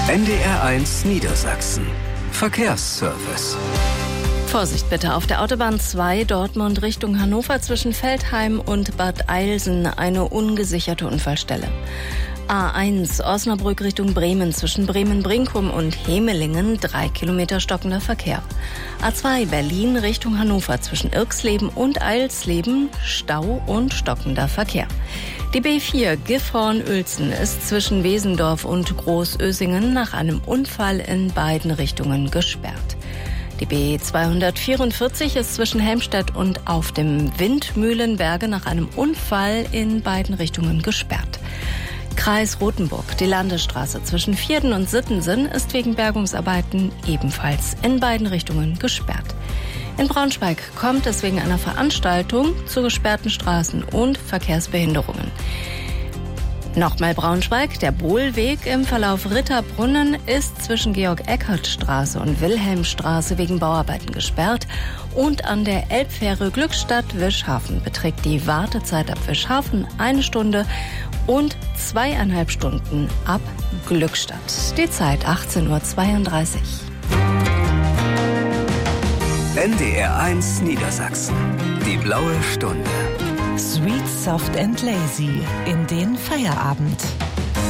NDR1 Niedersachsen. Verkehrsservice. Vorsicht bitte auf der Autobahn 2 Dortmund Richtung Hannover zwischen Veltheim und Bad Eilsen eine ungesicherte Unfallstelle. A1 Osnabrück Richtung Bremen zwischen Bremen-Brinkum und Hemelingen 3 Kilometer stockender Verkehr. A2 Berlin Richtung Hannover zwischen Irxleben und Eilsleben Stau und stockender Verkehr. Die B4 Gifhorn-Uelzen ist zwischen Wesendorf und Großösingen nach einem Unfall in beiden Richtungen gesperrt. Die B244 ist zwischen Helmstedt und auf dem Windmühlenberge nach einem Unfall in beiden Richtungen gesperrt. Kreis Rothenburg, die Landesstraße zwischen Vierden und Sittensen ist wegen Bergungsarbeiten ebenfalls in beiden Richtungen gesperrt. In Braunschweig kommt es wegen einer Veranstaltung zu gesperrten Straßen und Verkehrsbehinderungen. Nochmal Braunschweig, der Bohlweg im Verlauf Ritterbrunnen ist zwischen Georg-Eckert-Straße und Wilhelmstraße wegen Bauarbeiten gesperrt und an der Elbfähre Glückstadt-Wischhafen beträgt die Wartezeit ab Wischhafen 1 Stunde und 2,5 Stunden ab Glückstadt. Die Zeit 18:32 Uhr. NDR1 Niedersachsen. Die blaue Stunde. Sweet, soft and lazy in den Feierabend.